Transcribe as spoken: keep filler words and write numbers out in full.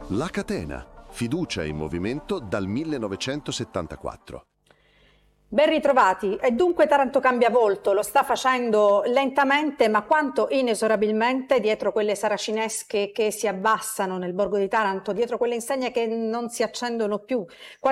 La Catena, fiducia in movimento dal millenovecentosettantaquattro. Ben ritrovati. E dunque Taranto cambia volto, lo sta facendo lentamente ma quanto inesorabilmente dietro quelle saracinesche che si abbassano nel borgo di Taranto, dietro quelle insegne che non si accendono più.